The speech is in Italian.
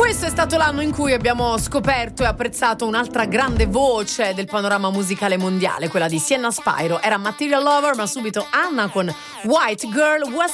Questo è stato l'anno in cui abbiamo scoperto e apprezzato un'altra grande voce del panorama musicale mondiale, quella di Sienna Spyro. Era Material Lover, ma subito Anna con White Girl Was